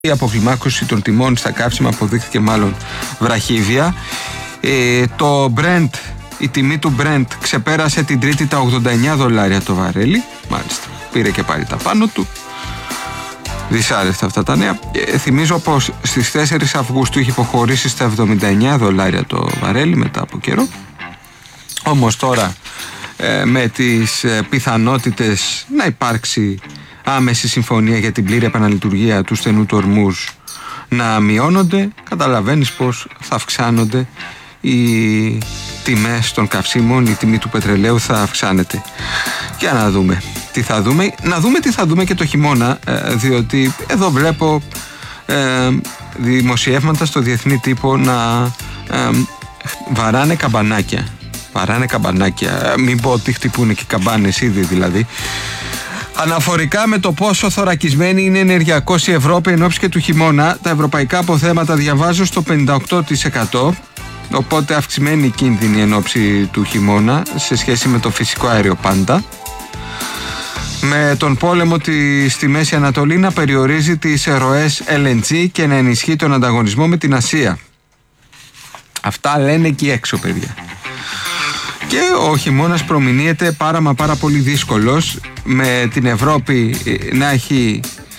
Η αποκλιμάκωση των τιμών στα καύσιμα αποδείχθηκε μάλλον βραχύβια. Το Brent, η τιμή του Brent ξεπέρασε την Τρίτη τα $89 το βαρέλι. Μάλιστα, πήρε και πάλι τα πάνω του. Δυσάρεστα αυτά τα νέα. Θυμίζω πως στις 4 Αυγούστου είχε υποχωρήσει στα $79 το βαρέλι μετά από καιρό. Όμως τώρα με τις πιθανότητες να υπάρξει άμεση συμφωνία για την πλήρη επαναλειτουργία του στενού του Ορμούζ να μειώνονται, καταλαβαίνεις πως θα αυξάνονται οι τιμές των καυσίμων, η τιμή του πετρελαίου θα αυξάνεται. Για να δούμε τι θα δούμε. Να δούμε τι θα δούμε και το χειμώνα, διότι εδώ βλέπω δημοσιεύματα στο διεθνή τύπο να βαράνε καμπανάκια. Μην πω ότι χτυπούν και καμπάνες ήδη δηλαδή. Αναφορικά με το πόσο θωρακισμένη είναι ενεργειακώς η Ευρώπη εν ώψη και του χειμώνα, τα ευρωπαϊκά αποθέματα διαβάζω στο 58%, οπότε αυξημένη κίνδυνη εν ώψη του χειμώνα σε σχέση με το φυσικό αέριο πάντα. Με τον πόλεμο στη Μέση Ανατολή να περιορίζει τις ροές LNG και να ενισχύει τον ανταγωνισμό με την Ασία. Αυτά λένε εκεί έξω, παιδιά. Και ο χειμώνας προμηνύεται πάρα πολύ δύσκολος, με την Ευρώπη να έχει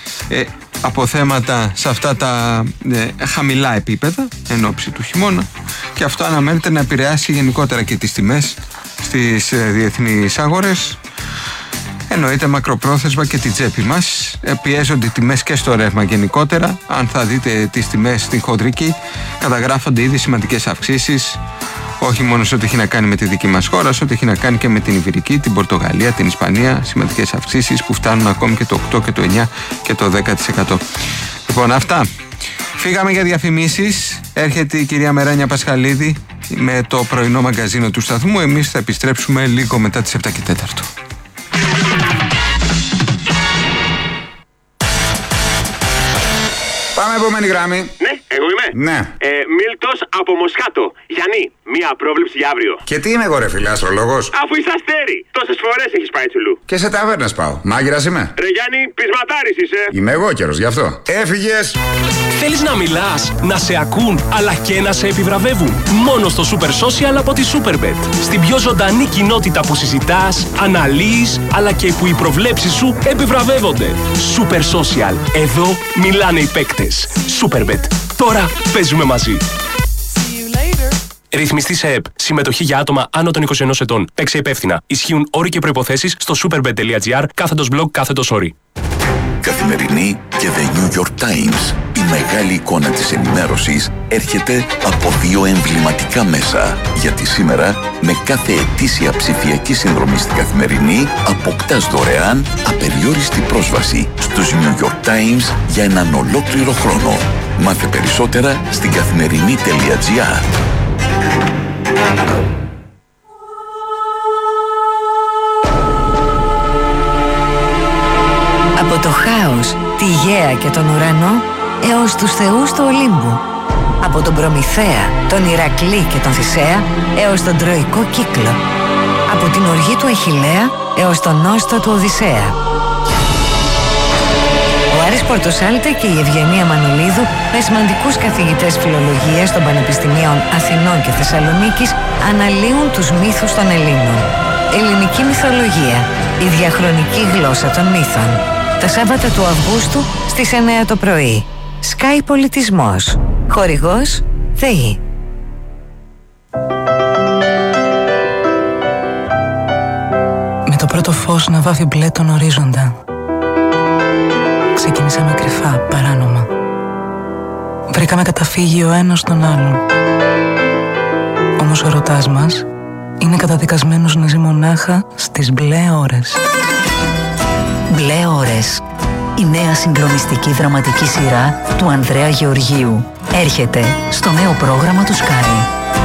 αποθέματα σε αυτά τα χαμηλά επίπεδα εν ώψη του χειμώνα, και αυτό αναμένεται να επηρεάσει γενικότερα και τις τιμές στις διεθνείς αγορές. Εννοείται μακροπρόθεσμα και την τσέπη μας. Πιέζονται οι τιμές και στο ρεύμα γενικότερα. Αν θα δείτε τις τιμές στην χοντρική, καταγράφονται ήδη σημαντικές αυξήσεις. Όχι μόνο σε ό,τι έχει να κάνει με τη δική μας χώρα, σε ό,τι έχει να κάνει και με την Ιβηρική, την Πορτογαλία, την Ισπανία. Σημαντικές αυξήσεις που φτάνουν ακόμη και το 8 και το 9 και το 10%. Λοιπόν, αυτά. Φύγαμε για διαφημίσεις. Έρχεται η κυρία Μεράνια Πασχαλίδη με το πρωινό μαγκαζίνο του σταθμού. Εμείς θα επιστρέψουμε λίγο μετά τις 7 και 4. Πάμε επόμενη γράμμη. Ναι, εγώ είμαι. Ναι. Μίλτος από Μοσχάτο. Γιάννη, μία πρόβλεψη για αύριο. Και τι είμαι εγώ, ρε φίλε, αστρολόγος? Αφού είσαι αστέρι, τόσες φορές έχεις πάει τσουλού. Και σε ταβέρνες πάω. Μάγειρας είμαι. Ρε Γιάννη, πεισματάρης είσαι. Είμαι εγώ καιρος, γι' αυτό. Έφυγες. Θέλεις να μιλάς, να σε ακούν, αλλά και να σε επιβραβεύουν? Μόνο στο Super Social από τη Superbet. Στην πιο ζωντανή κοινότητα που συζητάς, αναλύεις, αλλά και που οι προβλέψεις σου επιβραβεύονται. Super Social. Εδώ μιλάνε οι παίκτες. Superbet. Τώρα παίζουμε μαζί. Ρυθμιστή σε ΕΠ. Συμμετοχή για άτομα άνω των 21 ετών. Παίξε υπεύθυνα. Ισχύουν όροι και προϋποθέσεις στο superbet.gr/blog/όροι. Καθημερινή και The New York Times. Η μεγάλη εικόνα της ενημέρωσης έρχεται από δύο εμβληματικά μέσα. Γιατί σήμερα, με κάθε ετήσια ψηφιακή συνδρομή στην Καθημερινή, αποκτάς δωρεάν απεριόριστη πρόσβαση στους New York Times για έναν ολόκληρο χρόνο. Μάθε περισσότερα στην καθημερινή.gr. Από το χάος, τη γαία και τον ουρανό, έως τους θεούς του Ολύμπου. Από τον Προμηθέα, τον Ηρακλή και τον Θησέα, έως τον Τροϊκό κύκλο. Από την οργή του Αχιλλέα, έως τον νόστο του Οδυσσέα. Ο Άρης Πορτοσάλτε και η Ευγενία Μανολίδου, με σημαντικούς καθηγητές φιλολογίας των Πανεπιστημίων Αθηνών και Θεσσαλονίκης, αναλύουν τους μύθους των Ελλήνων. Ελληνική μυθολογία, η διαχρονική γλώσσα των μύθων. Τα Σάββατα του Αυγούστου στις 9 το πρωί. Sky Πολιτισμός. Χορηγός ΔΕΗ. Με το πρώτο φως να βάφει μπλε τον ορίζοντα, ξεκινήσαμε κρυφά, παράνομα. Βρήκαμε καταφύγιο ο ένας τον άλλον. Όμως ο ερωτάς μας είναι καταδικασμένος να ζει μονάχα στις μπλε ώρες. Μπλε ώρες. Η νέα συγκλονιστική δραματική σειρά του Ανδρέα Γεωργίου έρχεται στο νέο πρόγραμμα του Sky.